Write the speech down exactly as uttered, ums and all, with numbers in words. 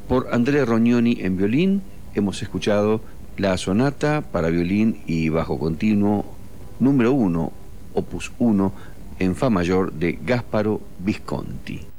Por Andrea Rognoni en violín hemos escuchado la sonata para violín y bajo continuo número uno, opus uno, en fa mayor de Gasparo Visconti.